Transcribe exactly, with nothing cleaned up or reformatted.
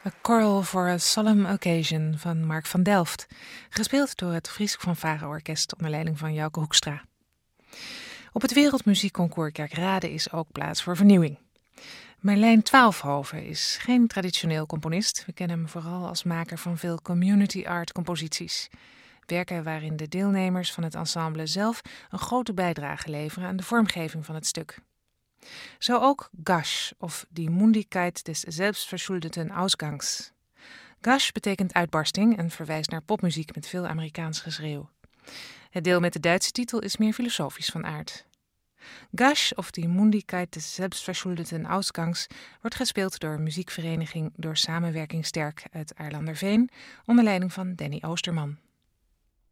A Choral for a Solemn Occasion van Mark van Delft, gespeeld door het Fries Fanfare-orkest onder leiding van Jouke Hoekstra. Op het Wereldmuziekconcours Kerkrade is ook plaats voor vernieuwing. Marlijn Twaalfhoven is geen traditioneel componist. We kennen hem vooral als maker van veel community art composities. Werken waarin de deelnemers van het ensemble zelf een grote bijdrage leveren aan de vormgeving van het stuk. Zo ook Gash, of Die Mundigkeit des Selbstverschuldeten Ausgangs. Gash betekent uitbarsting en verwijst naar popmuziek met veel Amerikaans geschreeuw. Het deel met de Duitse titel is meer filosofisch van aard. Gash, of Die Mundigkeit des Selbstverschuldeten Ausgangs, wordt gespeeld door muziekvereniging Door Samenwerking Sterk uit Aarlanderveen, onder leiding van Danny Oosterman.